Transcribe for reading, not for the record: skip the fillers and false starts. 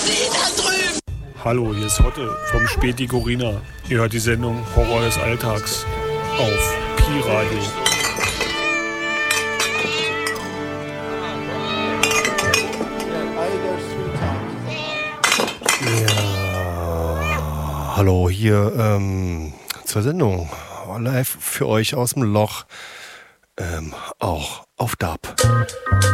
Hallo, hier ist Hotte vom Späti Corina. Ihr hört die Sendung Horror des Alltags auf Pi-Radio. Ja, hallo, hier zur Sendung. Live für euch aus dem Loch, auch auf DAB.